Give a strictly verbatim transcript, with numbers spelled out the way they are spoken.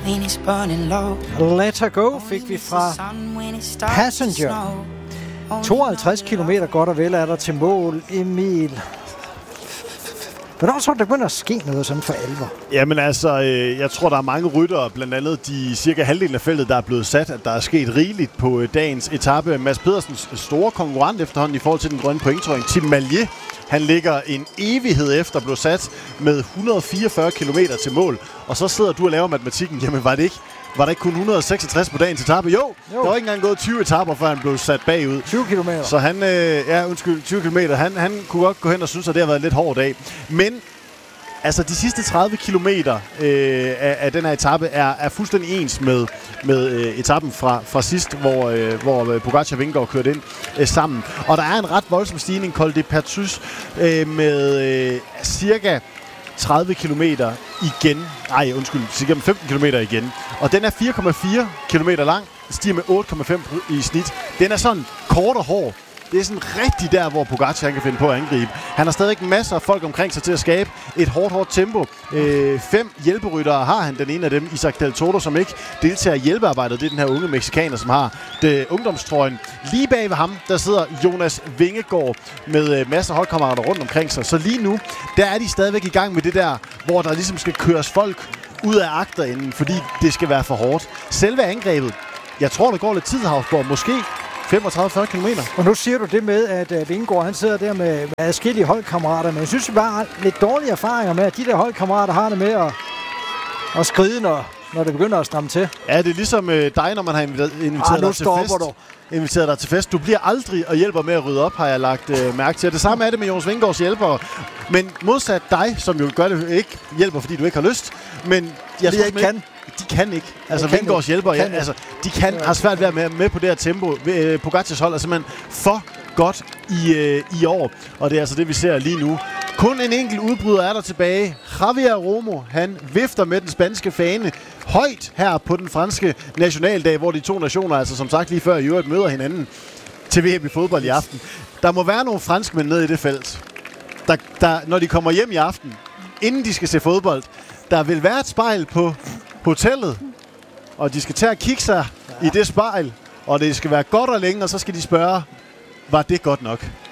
Let Her Go fik vi fra Passenger. tooghalvtreds kilometer godt og vel er der til mål, Emil. Hvornår så der begynder at ske noget sådan for alvor? Jamen altså, øh, jeg tror, der er mange ryttere, blandt andet de cirka halvdelen af feltet, der er blevet sat, at der er sket rigeligt på øh, dagens etape. Mads Pedersens store konkurrent efterhånden i forhold til den grønne pointtrøje, Tim Malje, han ligger en evighed efter at blive sat med et hundrede og fireogfyrre kilometer til mål. Og så sidder du og laver matematikken. Jamen var det ikke, var der ikke kun et hundrede og seksogtres på dagens etape? Jo, jo, der var ikke engang gået tyve etaper, før han blev sat bagud. tyve kilometer. Så han, øh, ja undskyld, tyve kilometer. Han, han kunne godt gå hen og synes, at det har været en lidt hård dag. Men altså de sidste tredive kilometer øh, af, af den her etape er, er fuldstændig ens med, med øh, etappen fra, fra sidst, hvor, øh, hvor Pogačar og Vingegaard kørte ind øh, sammen. Og der er en ret voldsom stigning, Col de Pertus, øh, med øh, cirka tredive kilometer igen. Nej, undskyld, cirka femten kilometer igen. Og den er fire komma fire kilometer lang, stiger med otte komma fem i snit. Den er sådan kort og hård. Det er sådan rigtig der, hvor Pogačar kan finde på at angribe. Han har stadig masser af folk omkring sig til at skabe et hårdt, hårdt tempo. Øh, fem hjælperyttere har han. Den ene af dem, Isaac Del Toro, som ikke deltager i hjælpearbejdet. Det er den her unge mexikaner, som har det, ungdomstrøjen. Lige bag ved ham, der sidder Jonas Vingegaard med øh, masser af holdkammerater rundt omkring sig. Så lige nu, der er de stadigvæk i gang med det der, hvor der ligesom skal køres folk ud af agterenden, fordi det skal være for hårdt. Selve angrebet, jeg tror, der går lidt tid, Havsborg. Måske femogtredive til fyrre kilometer. Og nu siger du det med, at uh, Vingegaard, han sidder der med, med adskillige holdkammerater, men jeg synes bare lidt dårlige erfaringer med, at de der holdkammerater har det med at, at skride, når, når det begynder at stramme til. Ja, det er ligesom uh, dig, når man har inviteret, inviteret ah, dig til fest. Du. Inviteret dig til fest. Du bliver aldrig og hjælper med at rydde op, har jeg lagt uh, mærke til. Det samme er det med Jonas Vingegaards hjælpere. Men modsat dig, som jo gør det ikke hjælper, fordi du ikke har lyst. Men jeg tror, jeg ikke kan. De kan ikke. Altså Vingegaards hjælpere, ja, altså, de kan har svært ved at være med, med på det her tempo. Uh, Pogacars hold er simpelthen for godt i, uh, i år. Og det er altså det, vi ser lige nu. Kun en enkelt udbryder er der tilbage. Javier Romo, han vifter med den spanske fane højt her på den franske nationaldag, hvor de to nationer, altså som sagt lige før i øvrigt, møder hinanden til V M i fodbold i aften. Der må være nogle franskmænd nede i det felt, der, der, når de kommer hjem i aften, inden de skal se fodbold, der vil være et spejl på hotellet, og de skal tage og kigge sig ja. i det spejl, og det skal være godt og længe, og så skal de spørge, var det godt nok?